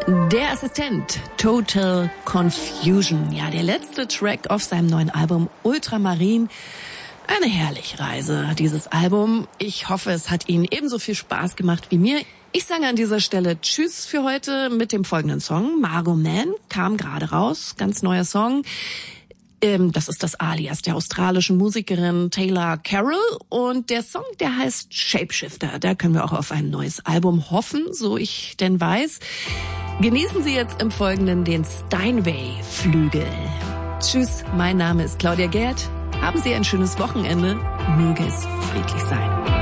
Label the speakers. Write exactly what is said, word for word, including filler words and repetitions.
Speaker 1: Der Assistent, Total Confusion. Ja, der letzte Track auf seinem neuen Album Ultramarin. Eine herrliche Reise, dieses Album. Ich hoffe, es hat Ihnen ebenso viel Spaß gemacht wie mir. Ich sage an dieser Stelle Tschüss für heute mit dem folgenden Song. Margot Man kam gerade raus, ganz neuer Song. Das ist das Alias der australischen Musikerin Taylor Carroll und der Song, der heißt Shapeshifter. Da können wir auch auf ein neues Album hoffen, so ich denn weiß. Genießen Sie jetzt im Folgenden den Steinway-Flügel. Tschüss, mein Name ist Claudia Gerd. Haben Sie ein schönes Wochenende. Möge es friedlich sein.